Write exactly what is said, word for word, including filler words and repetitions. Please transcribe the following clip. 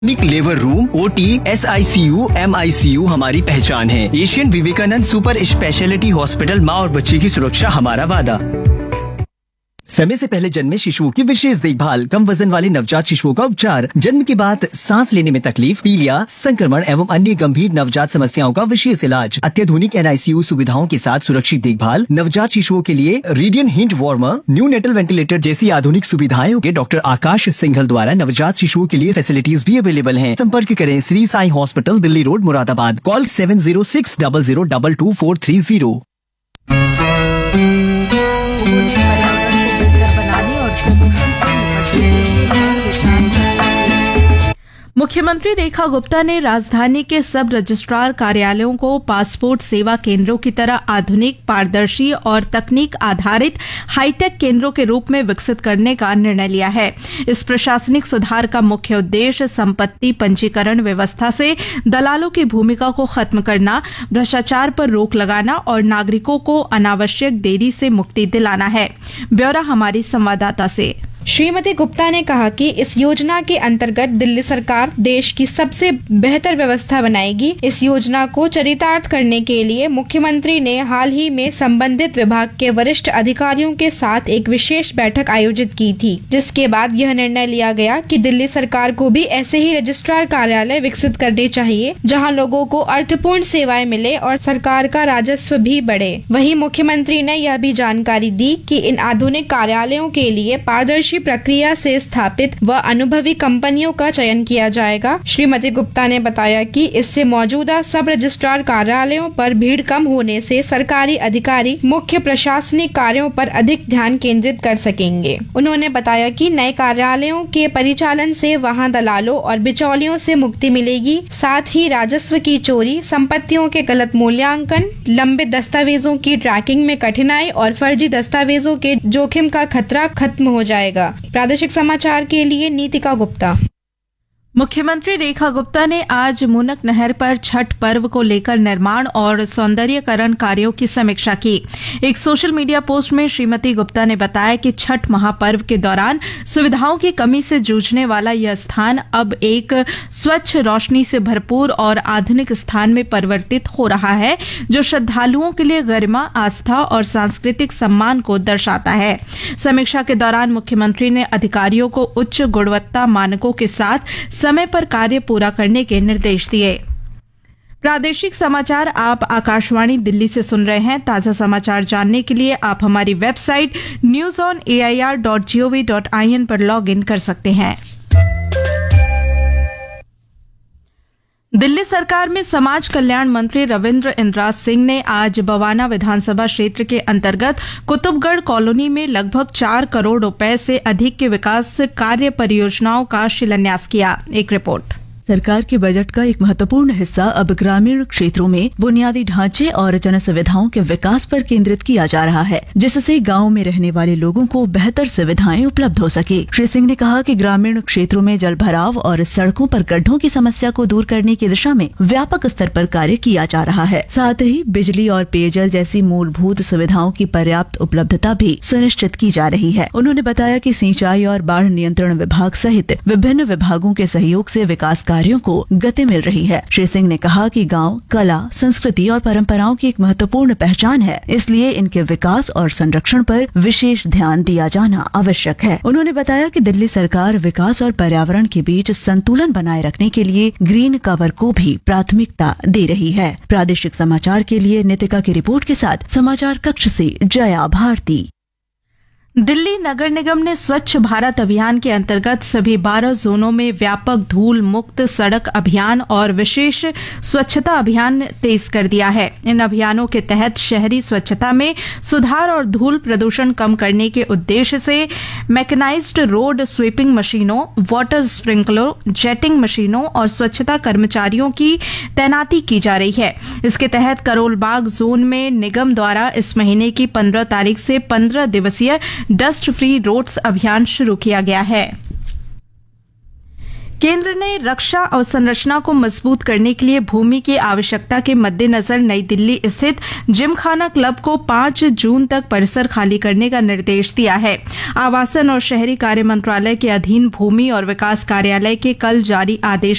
Labour room, OT, एसआईसीयू, एमआईसीयू हमारी पहचान है। Asian Vivekananda super speciality hospital, माँ और बच्चे की सुरक्षा हमारा वादा। समय से पहले जन्मे शिशुओं की विशेष देखभाल, कम वजन वाले नवजात शिशुओं का उपचार, जन्म के बाद सांस लेने में तकलीफ, पीलिया, संक्रमण एवं अन्य गंभीर नवजात समस्याओं का विशेष इलाज, अत्याधुनिक एनआईसीयू सुविधाओं के साथ सुरक्षित देखभाल, नवजात शिशुओं के लिए radian hint warmer, new natal ventilator जैसी आधुनिक सुविधाएं के डॉक्टर आकाश सिंघल द्वारा नवजात शिशुओं के लिए फैसिलिटीज भी अवेलेबल है। संपर्क करें Shri Sai hospital, Delhi road, Moradabad. Call seven zero six double zero double two four three zero. मुख्यमंत्री रेखा गुप्ता ने राजधानी के सब रजिस्ट्रार कार्यालयों को पासपोर्ट सेवा केंद्रों की तरह आधुनिक, पारदर्शी और तकनीक आधारित हाईटेक केंद्रों के रूप में विकसित करने का निर्णय लिया है। इस प्रशासनिक सुधार का मुख्य उद्देश्य संपत्ति पंजीकरण व्यवस्था से दलालों की भूमिका को खत्म करना, भ्रष्टाचार पर रोक लगाना और नागरिकों को अनावश्यक देरी से मुक्ति दिलाना है। ब्यौरा हमारी संवाददाता से। श्रीमती गुप्ता ने कहा कि इस योजना के अंतर्गत दिल्ली सरकार देश की सबसे बेहतर व्यवस्था बनाएगी। इस योजना को चरितार्थ करने के लिए मुख्यमंत्री ने हाल ही में संबंधित विभाग के वरिष्ठ अधिकारियों के साथ एक विशेष बैठक आयोजित की थी, जिसके बाद यह निर्णय लिया गया कि दिल्ली सरकार को भी ऐसे ही रजिस्ट्रार कार्यालय विकसित करने चाहिए, जहां लोगों को अर्थपूर्ण सेवाएं मिले और सरकार का राजस्व भी बढ़े। वहीं मुख्यमंत्री ने यह भी जानकारी दी कि इन आधुनिक कार्यालयों के लिए पारदर्शी प्रक्रिया से स्थापित व अनुभवी कंपनियों का चयन किया जाएगा। श्रीमती गुप्ता ने बताया कि इससे मौजूदा सब रजिस्ट्रार कार्यालयों पर भीड़ कम होने से सरकारी अधिकारी मुख्य प्रशासनिक कार्यों पर अधिक ध्यान केंद्रित कर सकेंगे। उन्होंने बताया कि नए कार्यालयों के परिचालन से वहां दलालों और बिचौलियों से मुक्ति मिलेगी, साथ ही राजस्व की चोरी, संपत्तियों के गलत मूल्यांकन, लंबे दस्तावेजों की ट्रैकिंग में कठिनाई और फर्जी दस्तावेजों के जोखिम का खतरा खत्म हो जाएगा। प्रादेशिक समाचार के लिए नीतिका गुप्ता। मुख्यमंत्री रेखा गुप्ता ने आज मूनक नहर पर छठ पर्व को लेकर निर्माण और सौंदर्यीकरण कार्यों की समीक्षा की। एक सोशल मीडिया पोस्ट में श्रीमती गुप्ता ने बताया कि छठ महापर्व के दौरान सुविधाओं की कमी से जूझने वाला यह स्थान अब एक स्वच्छ, रोशनी से भरपूर और आधुनिक स्थान में परिवर्तित हो रहा है, जो श्रद्धालुओं के लिए गरिमा, आस्था और सांस्कृतिक सम्मान को दर्शाता है। समीक्षा के दौरान मुख्यमंत्री ने अधिकारियों को उच्च गुणवत्ता मानकों के साथ समय पर कार्य पूरा करने के निर्देश दिए। प्रादेशिक समाचार आप आकाशवाणी दिल्ली से सुन रहे हैं। ताजा समाचार जानने के लिए आप हमारी website news on A I R dot G O V dot I N पर लॉग इन कर सकते हैं। दिल्ली सरकार में समाज कल्याण मंत्री रविंद्र इंद्राज सिंह ने आज बवाना विधानसभा क्षेत्र के अंतर्गत कुतुबगढ़ कॉलोनी में लगभग चार करोड़ रुपए से अधिक के विकास कार्य परियोजनाओं का शिलान्यास किया। एक रिपोर्ट। सरकार के बजट का एक महत्वपूर्ण हिस्सा अब ग्रामीण क्षेत्रों में बुनियादी ढांचे और जन सुविधाओं के विकास पर केंद्रित किया जा रहा है, जिससे गांव में रहने वाले लोगों को बेहतर सुविधाएं उपलब्ध हो सके। श्री सिंह ने कहा कि ग्रामीण क्षेत्रों में जल भराव और सड़कों पर गड्ढों की समस्या को दूर करने की दिशा में व्यापक स्तर पर कार्य किया जा रहा है। साथ ही बिजली और पेयजल जैसी मूलभूत सुविधाओं की पर्याप्त उपलब्धता भी सुनिश्चित की जा रही है। उन्होंने बताया कि सिंचाई और बाढ़ नियंत्रण विभाग सहित विभिन्न विभागों के सहयोग से विकास कार्यों को गति मिल रही है। श्री सिंह ने कहा कि गांव कला, संस्कृति और परंपराओं की एक महत्वपूर्ण पहचान है, इसलिए इनके विकास और संरक्षण पर विशेष ध्यान दिया जाना आवश्यक है। उन्होंने बताया कि दिल्ली सरकार विकास और पर्यावरण के बीच संतुलन बनाए रखने के लिए ग्रीन कवर को भी प्राथमिकता दे रही है। प्रादेशिक समाचार के लिए नितिका की रिपोर्ट के साथ समाचार कक्ष से जया भारती। दिल्ली नगर निगम ने स्वच्छ भारत अभियान के अंतर्गत सभी बारह जोनों में व्यापक धूल मुक्त सड़क अभियान और विशेष स्वच्छता अभियान तेज कर दिया है। इन अभियानों के तहत शहरी स्वच्छता में सुधार और धूल प्रदूषण कम करने के उद्देश्य से मैकेनाइज्ड रोड स्वीपिंग मशीनों, वाटर स्प्रिंकलर, जेटिंग मशीनों और स्वच्छता कर्मचारियों की तैनाती की जा रही है। इसके तहत करोल बाग जोन में निगम द्वारा इस महीने की पंद्रह तारीख से पंद्रह दिवसीय डस्ट फ्री रोड्स अभियान शुरू किया गया है। केंद्र ने रक्षा अवसंरचना को मजबूत करने के लिए भूमि की आवश्यकता के मद्देनजर नई दिल्ली स्थित जिमखाना क्लब को पाँच जून तक परिसर खाली करने का निर्देश दिया है। आवासन और शहरी कार्य मंत्रालय के अधीन भूमि और विकास कार्यालय के कल जारी आदेश